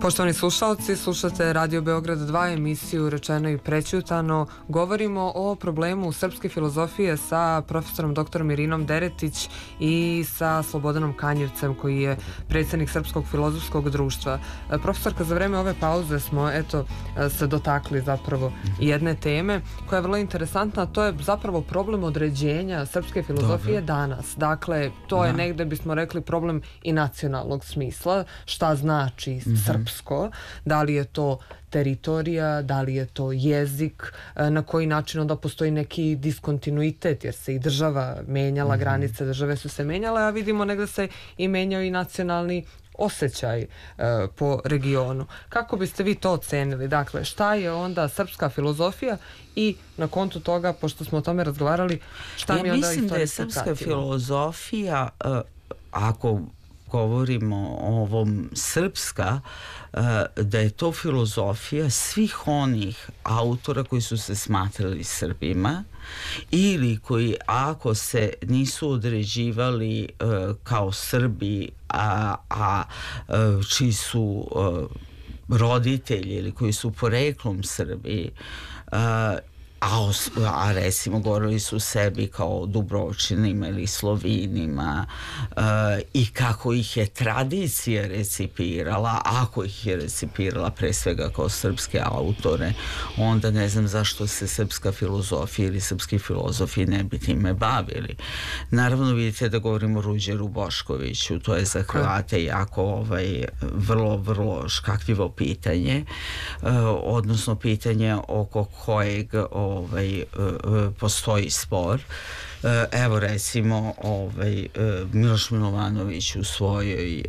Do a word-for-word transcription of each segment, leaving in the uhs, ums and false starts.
Poštovani slušalci, slušate Radio Beograd dva, emisiju Rečeno i prećutano. Govorimo o problemu srpske filozofije sa profesorom doktorom Irinom Deretić i sa Slobodanom Kanjevcem, koji je predsjednik Srpskog filozofskog društva. Profesorka, za vreme ove pauze smo eto se dotakli zapravo jedne teme koja je vrlo interesantna, a to je zapravo problem određenja srpske filozofije Dobre. danas. Dakle, to da. je negde bismo rekli problem i nacionalnog smisla, šta znači mm-hmm. srpsko, da li je to teritorija, da li je to jezik, na koji način onda postoji neki diskontinuitet, jer se i država menjala, mm-hmm. granice države su se menjale, a vidimo negde se i menjao i nacionalni osjećaj uh, po regionu. Kako biste vi to ocenili? Dakle, šta je onda srpska filozofija i na kontu toga, pošto smo o tome razgovarali, šta ja mi onda mislim da je srpska pratimo? filozofija, uh, ako govorimo o ovom srpska, da je to filozofija svih onih autora koji su se smatrali Srbima ili koji, ako se nisu određivali kao Srbi, a, a čiji su roditelji ili koji su poreklom Srbi, A, os, a recimo govorili su sebi kao Dubrovčinima ili Slovinima uh, i kako ih je tradicija recipirala, ako ih je recipirala pre svega kao srpske autore, onda ne znam zašto se srpska filozofija ili srpski filozofi ne bi time bavili. Naravno, vidite da govorimo o Ruđeru Boškoviću, to je za Hrvate jako ovaj, vrlo, vrlo škakljivo pitanje, uh, odnosno pitanje oko kojeg ovaj, postoji spor. Evo recimo ovaj, Miloš Milovanović u svojoj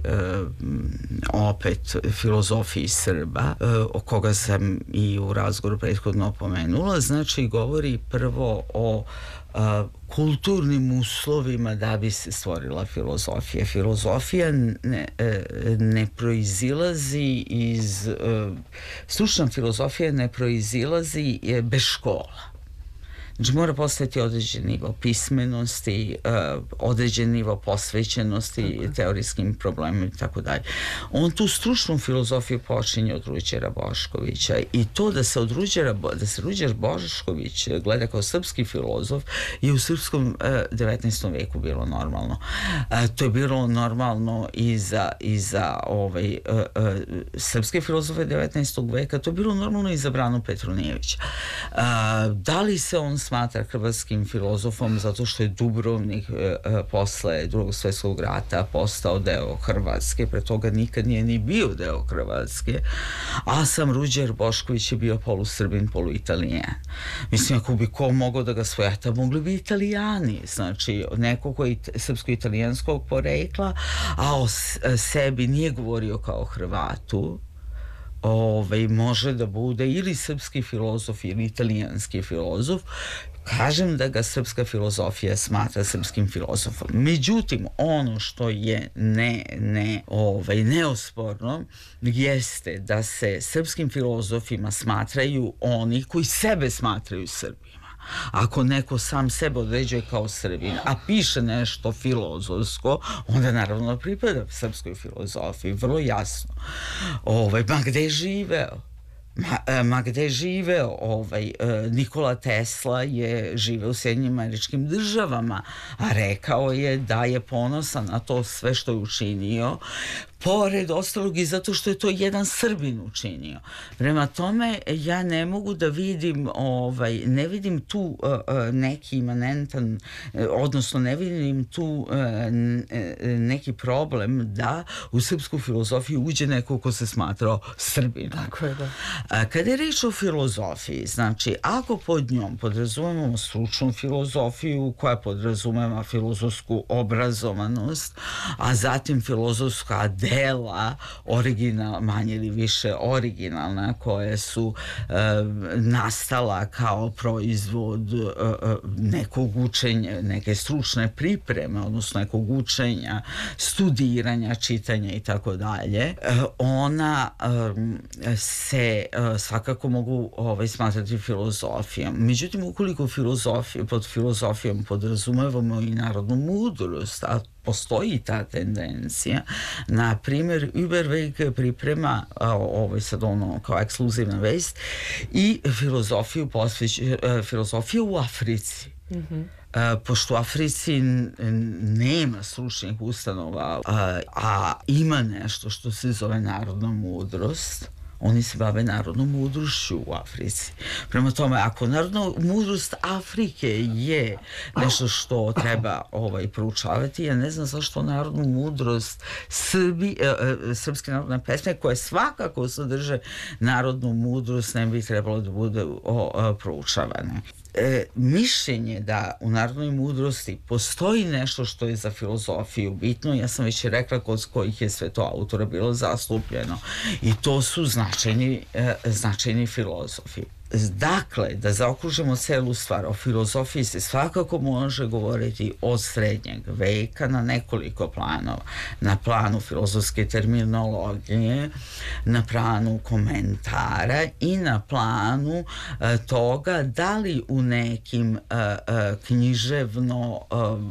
opet filozofiji Srba, o koga sam i u razgovoru prethodno opomenula, znači govori prvo o a, kulturnim uslovima da bi se stvorila filozofija. Filozofija ne, ne proizilazi iz, stručna filozofija ne proizilazi bez škola. Znači mora postojati određen nivo pismenosti, uh, određen nivo posvećenosti okay. teorijskim problemima i tako dalje. On tu stručnu filozofiju počinje od Ruđera Boškovića i to da se od Ruđera, da se Ruđer Bošković gleda kao srpski filozof je u srpskom uh, devetnaestom veku bilo normalno. Uh, to je bilo normalno i za, i za ovaj, uh, uh, srpske filozofe devetnaestog veka, to je bilo normalno i za Branu Petronijevića. Uh, da li se on smatra hrvatskim filozofom zato što je Dubrovnik e, posle drugog svjetskog rata postao deo Hrvatske, pre toga nikad nije ni bio deo Hrvatske, a sam Ruđer Bošković je bio polusrbin, poluitalijan. Mislim, ako bi ko mogao da ga svojata, mogli bi Italijani, znači neko koji je srpsko-italijanskog porekla, a o sebi nije govorio kao Hrvatu, Ove, može da bude ili srpski filozof ili italijanski filozof. Kažem da ga srpska filozofija smatra srpskim filozofom. Međutim, ono što je ne, ne, ovaj, neosporno jeste da se srpskim filozofima smatraju oni koji sebe smatraju Srbima. Ako neko sam sebe određuje kao Srbin, a piše nešto filozofsko, onda naravno pripada srpskoj filozofiji, vrlo jasno. Ovaj, ma gde je živeo? Ma, ma gde je živeo? Ovaj, Nikola Tesla je živeo u Sjedinjenim Američkim Državama, a rekao je da je ponosan na to sve što je učinio, pored ostalog i zato što je to jedan Srbin učinio. Prema tome, ja ne mogu da vidim, ovaj, ne vidim tu uh, neki imanentan, odnosno ne vidim tu uh, neki problem da u srpsku filozofiju uđe neko ko se smatrao Srbinom. Tako je, da. Kada je reč o filozofiji, znači, ako pod njom podrazumemo stručnu filozofiju koja podrazumeva filozofsku obrazovanost, a zatim filozofska dela, original, manje ili više originalna, koje su e, nastala kao proizvod e, nekog učenja, neke stručne pripreme, odnosno nekog učenja, studiranja, čitanja i tako dalje, ona e, se e, svakako mogu ovaj, smatrati filozofijom. Međutim, ukoliko filozofiju, pod filozofijom podrazumevamo i narodnu mudrost, a postoji ta tendencija. Na primjer, Überweg priprema, ovo je sad ono kao ekskluzivna vest, i filozofiju, posveći, filozofiju u Africi. Mm-hmm. Pošto u Africi nema stručnih ustanova, a, a ima nešto što se zove narodna mudrost, oni se bave narodnom mudrošću u Africi. Prema tome, ako narodna mudrost Afrike je nešto što treba ovaj, proučavati, ja ne znam zašto narodnu mudrost Srbi, eh, srpske narodne pesme, koje svakako sadrže narodnu mudrost, ne bi trebalo da bude o, proučavane. E, mišljenje da u narodnoj mudrosti postoji nešto što je za filozofiju bitno, ja sam već rekla kod kojih je sve to autora bilo zastupljeno, i to su značajni, e, značajni filozofi. Dakle, da zaokružimo celu stvar, o filozofiji se svakako može govoriti od srednjeg veka na nekoliko planova. Na planu filozofske terminologije, na planu komentara i na planu e, toga da li u nekim e, e, književno e,